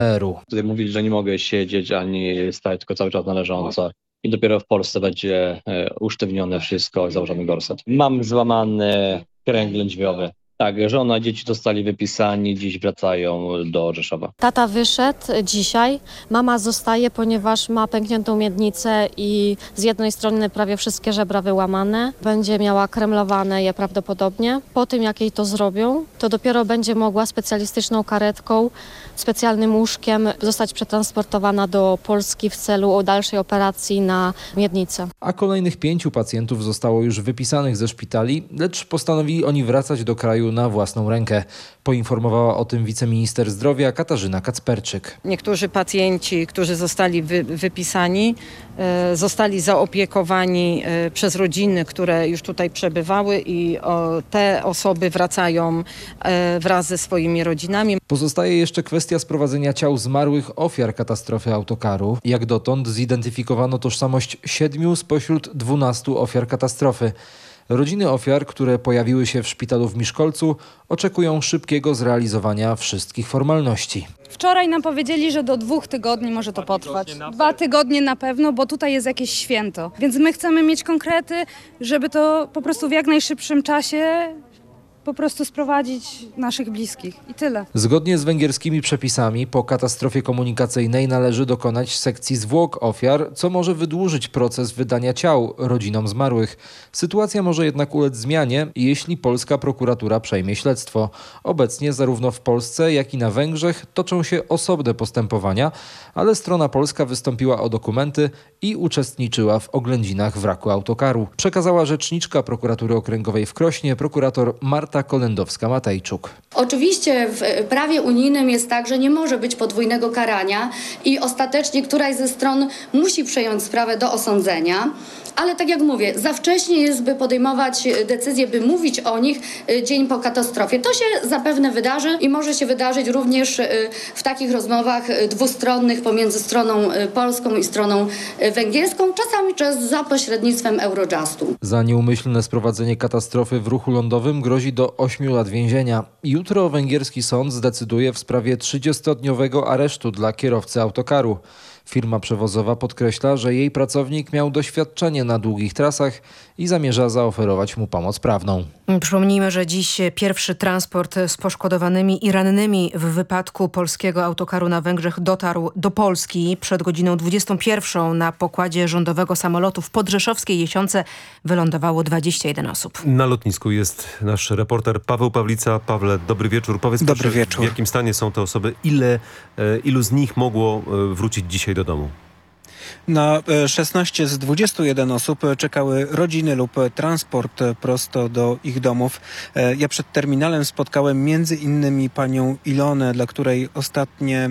ONR-u. Tutaj mówili, że nie mogę siedzieć ani stać, tylko cały czas na leżąco. I dopiero w Polsce będzie usztywnione wszystko, założony gorset. Mam złamany kręg lędźwiowy. Tak, żona, dzieci zostali wypisani, dziś wracają do Rzeszowa. Tata wyszedł dzisiaj, mama zostaje, ponieważ ma pękniętą miednicę i z jednej strony prawie wszystkie żebra wyłamane. Będzie miała kremlowane je prawdopodobnie. Po tym, jak jej to zrobią, to dopiero będzie mogła specjalistyczną karetką, specjalnym łóżkiem zostać przetransportowana do Polski w celu dalszej operacji na miednicę. A kolejnych 5 pacjentów zostało już wypisanych ze szpitali, lecz postanowili oni wracać do kraju na własną rękę. Poinformowała o tym wiceminister zdrowia Katarzyna Kacperczyk. Niektórzy pacjenci, którzy zostali wypisani, zostali zaopiekowani przez rodziny, które już tutaj przebywały i te osoby wracają wraz ze swoimi rodzinami. Pozostaje jeszcze kwestia sprowadzenia ciał zmarłych ofiar katastrofy autokaru. Jak dotąd zidentyfikowano tożsamość 7 spośród 12 ofiar katastrofy. Rodziny ofiar, które pojawiły się w szpitalu w Miszkolcu, oczekują szybkiego zrealizowania wszystkich formalności. Wczoraj nam powiedzieli, że do 2 tygodni może to potrwać. 2 tygodnie na pewno, bo tutaj jest jakieś święto. Więc my chcemy mieć konkrety, żeby to po prostu w jak najszybszym czasie po prostu sprowadzić naszych bliskich i tyle. Zgodnie z węgierskimi przepisami po katastrofie komunikacyjnej należy dokonać sekcji zwłok ofiar, co może wydłużyć proces wydania ciał rodzinom zmarłych. Sytuacja może jednak ulec zmianie, jeśli polska prokuratura przejmie śledztwo. Obecnie zarówno w Polsce, jak i na Węgrzech toczą się osobne postępowania, ale strona polska wystąpiła o dokumenty i uczestniczyła w oględzinach wraku autokaru. Przekazała rzeczniczka prokuratury okręgowej w Krośnie, prokurator Marta Kolendowska-Matejczuk. Oczywiście w prawie unijnym jest tak, że nie może być podwójnego karania i ostatecznie któraś ze stron musi przejąć sprawę do osądzenia. Ale tak jak mówię, za wcześnie jest, by podejmować decyzje, by mówić o nich dzień po katastrofie. To się zapewne wydarzy i może się wydarzyć również w takich rozmowach dwustronnych pomiędzy stroną polską i stroną węgierską, czasami za pośrednictwem Eurojustu. Za nieumyślne sprowadzenie katastrofy w ruchu lądowym grozi do 8 lat więzienia. Jutro węgierski sąd zdecyduje w sprawie 30-dniowego aresztu dla kierowcy autokaru. Firma przewozowa podkreśla, że jej pracownik miał doświadczenie na długich trasach i zamierza zaoferować mu pomoc prawną. Przypomnijmy, że dziś pierwszy transport z poszkodowanymi i rannymi w wypadku polskiego autokaru na Węgrzech dotarł do Polski. Przed godziną 21 na pokładzie rządowego samolotu w podrzeszowskiej Jesiące wylądowało 21 osób. Na lotnisku jest nasz reporter Paweł Pawlica. Pawle, dobry wieczór. Powiedz dobry proszę, wieczór. W jakim stanie są te osoby? Ilu z nich mogło wrócić dzisiaj do domu? Na 16 z 21 osób czekały rodziny lub transport prosto do ich domów. Ja przed terminalem spotkałem między innymi panią Ilonę, dla której ostatnie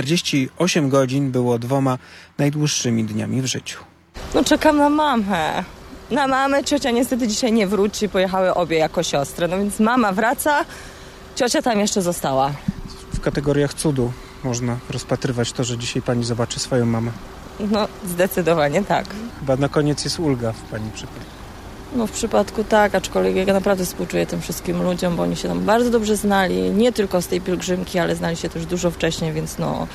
48 godzin było 2 najdłuższymi dniami w życiu. No czekam na mamę. Na mamę. Ciocia niestety dzisiaj nie wróci. Pojechały obie jako siostry. No więc mama wraca, ciocia tam jeszcze została. W kategoriach cudu można rozpatrywać to, że dzisiaj pani zobaczy swoją mamę. No, zdecydowanie tak. Chyba na koniec jest ulga w pani przypadku. No w przypadku tak, aczkolwiek ja naprawdę współczuję tym wszystkim ludziom, bo oni się tam bardzo dobrze znali, nie tylko z tej pielgrzymki, ale znali się też dużo wcześniej, więc no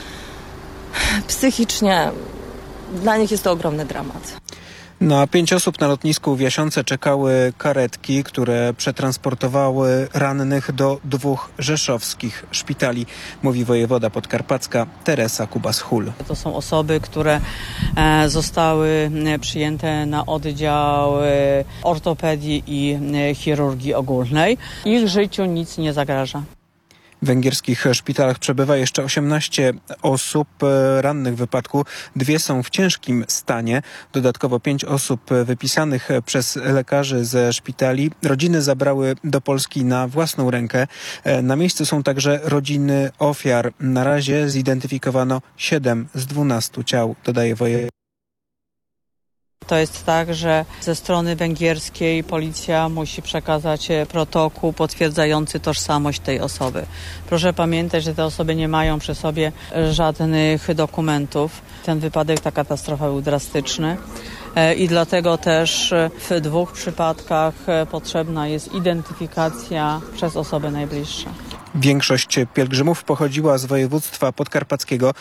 psychicznie dla nich jest to ogromny dramat. Na 5 osób na lotnisku w Jasiące czekały karetki, które przetransportowały rannych do 2 rzeszowskich szpitali, mówi wojewoda podkarpacka Teresa Kubas-Hul. To są osoby, które zostały przyjęte na oddział ortopedii i chirurgii ogólnej. Ich życiu nic nie zagraża. W węgierskich szpitalach przebywa jeszcze 18 osób rannych w wypadku. 2 są w ciężkim stanie. Dodatkowo 5 osób wypisanych przez lekarzy ze szpitali rodziny zabrały do Polski na własną rękę. Na miejscu są także rodziny ofiar. Na razie zidentyfikowano 7 z 12 ciał, dodaje wojewoda. To jest tak, że ze strony węgierskiej policja musi przekazać protokół potwierdzający tożsamość tej osoby. Proszę pamiętać, że te osoby nie mają przy sobie żadnych dokumentów. Ten wypadek, ta katastrofa był drastyczny i dlatego też w 2 przypadkach potrzebna jest identyfikacja przez osoby najbliższe. Większość pielgrzymów pochodziła z województwa podkarpackiego.